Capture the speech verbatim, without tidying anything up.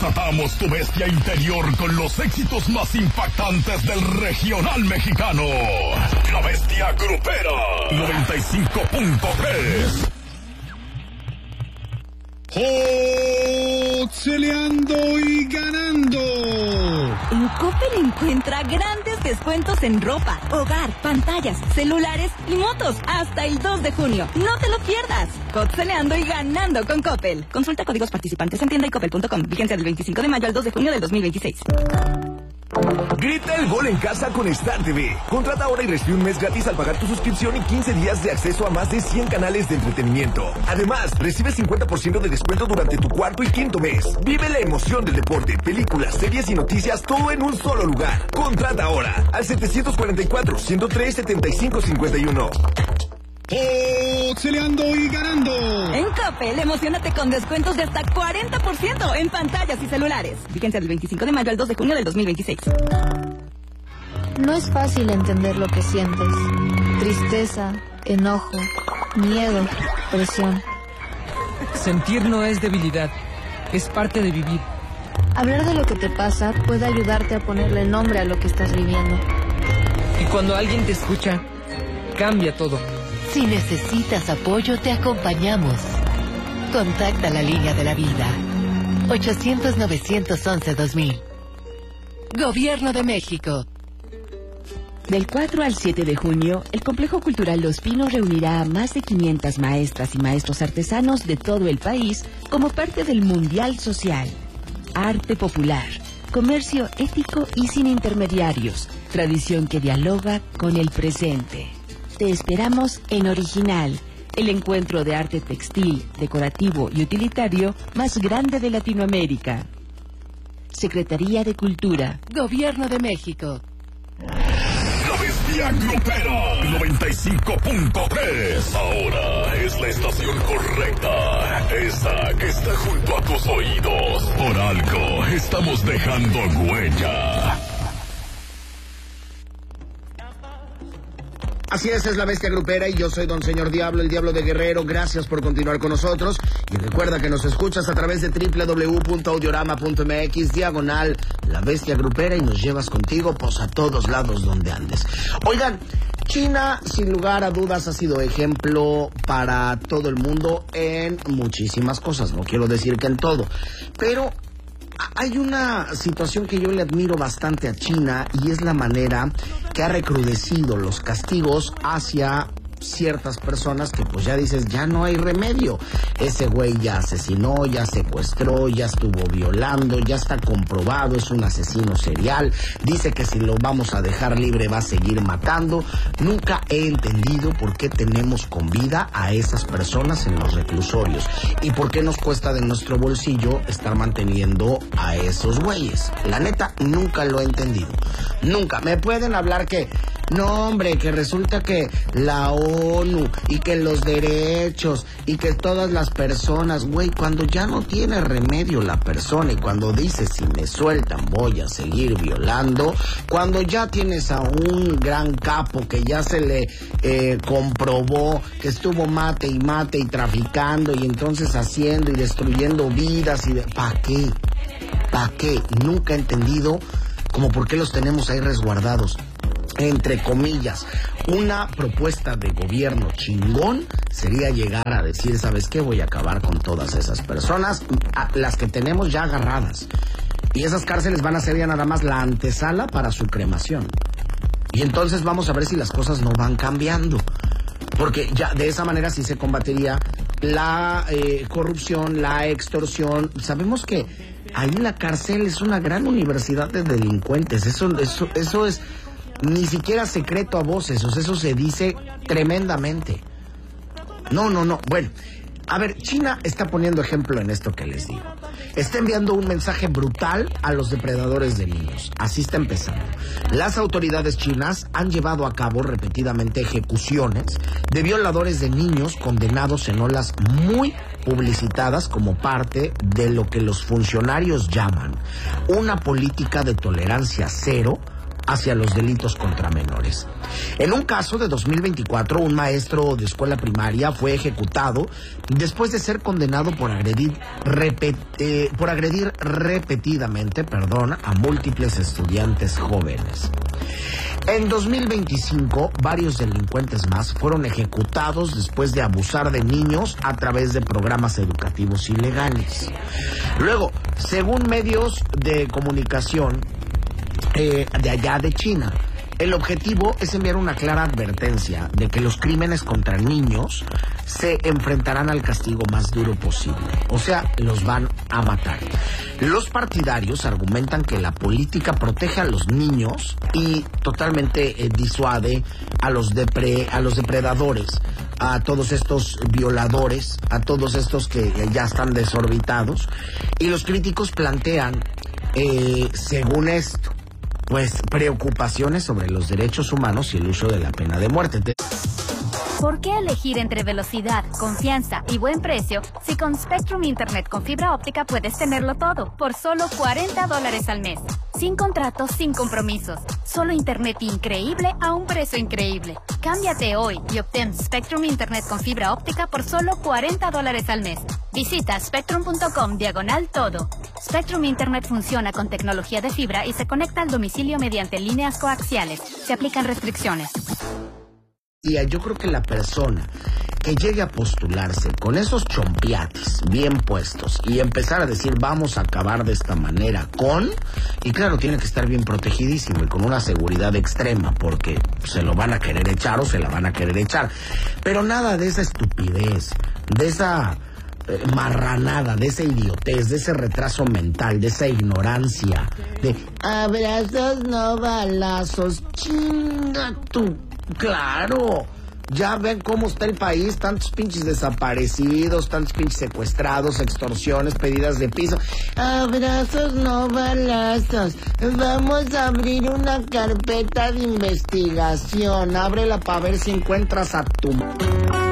Desatamos tu bestia interior con los éxitos más impactantes del regional mexicano. La Bestia Grupera noventa y cinco punto tres. ¡Celeando y ganando! En Coppel encuentra grandes descuentos en ropa, hogar, pantallas, celulares y motos hasta el dos de junio. ¡No te lo pierdas! Celeando y ganando con Coppel. Consulta códigos participantes en tienda y coppel punto com. Vigencia del veinticinco de mayo al dos de junio del dos mil veintiséis. Grita el gol en casa con Star T V. Contrata ahora y recibe un mes gratis al pagar tu suscripción y quince días de acceso a más de cien canales de entretenimiento. Además, recibe cincuenta por ciento de descuento durante tu cuarto y quinto mes. Vive la emoción del deporte, películas, series y noticias, todo en un solo lugar. Contrata ahora al setecientos cuarenta y cuatro, ciento tres, setenta y cinco cincuenta y uno. ¡Celeando y ganando! En Coppel, emocionate con descuentos de hasta cuarenta por ciento en pantallas y celulares. Vigencia del veinticinco de mayo al dos de junio del dos mil veintiséis. No es fácil entender lo que sientes. Tristeza, enojo, miedo, presión. Sentir no es debilidad, es parte de vivir. Hablar de lo que te pasa puede ayudarte a ponerle nombre a lo que estás viviendo. Y cuando alguien te escucha, cambia todo. Si necesitas apoyo, te acompañamos. Contacta la línea de la vida. ochocientos, novecientos once, dos mil. Gobierno de México. Del cuatro al siete de junio, el Complejo Cultural Los Pinos reunirá a más de quinientas maestras y maestros artesanos de todo el país como parte del Mundial Social. Arte popular, comercio ético y sin intermediarios, tradición que dialoga con el presente. Te esperamos en Original, el encuentro de arte textil, decorativo y utilitario más grande de Latinoamérica. Secretaría de Cultura. Gobierno de México. La Bestia Grupera noventa y cinco punto tres. Ahora es la estación correcta. Esa que está junto a tus oídos. Por algo estamos dejando huella. Así es, es la Bestia Grupera y yo soy Don Señor Diablo, el Diablo de Guerrero. Gracias por continuar con nosotros. Y recuerda que nos escuchas a través de doble u doble u doble u punto audiorama punto m x, diagonal La Bestia Grupera, y nos llevas contigo pues a todos lados donde andes. Oigan, China, sin lugar a dudas, ha sido ejemplo para todo el mundo en muchísimas cosas. No quiero decir que en todo, pero hay una situación que yo le admiro bastante a China, y es la manera que ha recrudecido los castigos hacia ciertas personas que pues ya dices, ya no hay remedio. Ese güey ya asesinó, ya secuestró, ya estuvo violando, ya está comprobado, es un asesino serial. Dice que si lo vamos a dejar libre va a seguir matando. Nunca he entendido por qué tenemos con vida a esas personas en los reclusorios y por qué nos cuesta de nuestro bolsillo estar manteniendo a esos güeyes. La neta, nunca lo he entendido. Nunca. Me pueden hablar que no, hombre, que resulta que la ONU y que los derechos y que todas las personas, güey, cuando ya no tiene remedio la persona y cuando dice si me sueltan voy a seguir violando, cuando ya tienes a un gran capo que ya se le eh, comprobó que estuvo mate y mate y traficando y entonces haciendo y destruyendo vidas y de... ¿Para qué? ¿Para qué? Nunca he entendido como por qué los tenemos ahí resguardados. Entre comillas, una propuesta de gobierno chingón sería llegar a decir, ¿sabes qué? Voy a acabar con todas esas personas, las que tenemos ya agarradas. Y esas cárceles van a ser ya nada más la antesala para su cremación. Y entonces vamos a ver si las cosas no van cambiando. Porque ya de esa manera sí se combatería la eh, corrupción, la extorsión. Sabemos que ahí la cárcel es una gran universidad de delincuentes. Eso, eso, eso es... Ni siquiera secreto a voces, o sea, eso se dice tremendamente. No, no, no. Bueno, a ver, China está poniendo ejemplo en esto que les digo. Está enviando un mensaje brutal a los depredadores de niños. Así está empezando. Las autoridades chinas han llevado a cabo repetidamente ejecuciones de violadores de niños condenados en olas muy publicitadas como parte de lo que los funcionarios llaman una política de tolerancia cero hacia los delitos contra menores. En un caso de dos mil veinticuatro, un maestro de escuela primaria fue ejecutado después de ser condenado por agredir, repet, eh, por agredir repetidamente, perdón, a múltiples estudiantes jóvenes. En dos mil veinticinco, varios delincuentes más fueron ejecutados después de abusar de niños a través de programas educativos ilegales. Luego, según medios de comunicación eh, de allá de China, el objetivo es enviar una clara advertencia de que los crímenes contra niños se enfrentarán al castigo más duro posible. O sea, los van a matar. Los partidarios argumentan que la política protege a los niños y totalmente eh, disuade a los, depre, a los depredadores, a todos estos violadores, a todos estos que eh, ya están desorbitados. Y los críticos plantean, eh, según esto, pues preocupaciones sobre los derechos humanos y el uso de la pena de muerte. ¿Por qué elegir entre velocidad, confianza y buen precio si con Spectrum Internet con fibra óptica puedes tenerlo todo por solo cuarenta dólares al mes? Sin contratos, sin compromisos. Solo Internet increíble a un precio increíble. Cámbiate hoy y obtén Spectrum Internet con fibra óptica por solo cuarenta dólares al mes. Visita spectrum.com diagonal todo. Spectrum Internet funciona con tecnología de fibra y se conecta al domicilio mediante líneas coaxiales. Se aplican restricciones. Yo creo que la persona que llegue a postularse con esos chompiates bien puestos y empezar a decir vamos a acabar de esta manera con, y claro, tiene que estar bien protegidísimo y con una seguridad extrema porque se lo van a querer echar o se la van a querer echar, pero nada de esa estupidez, de esa eh, marranada, de esa idiotez, de ese retraso mental, de esa ignorancia, de abrazos no balazos, chinga tú. Claro, ya ven cómo está el país, tantos pinches desaparecidos, tantos pinches secuestrados, extorsiones, pedidas de piso. Abrazos, no balazos. Vamos a abrir una carpeta de investigación. Ábrela para ver si encuentras a tu...